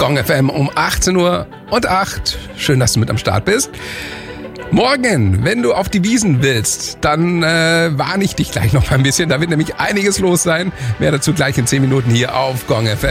Gong FM um 18 Uhr und 8. Schön, dass du mit am Start bist. Morgen, wenn du auf die Wiesn willst, dann warne ich dich gleich noch mal ein bisschen. Da wird nämlich einiges los sein. Mehr dazu gleich in 10 Minuten hier auf Gong FM.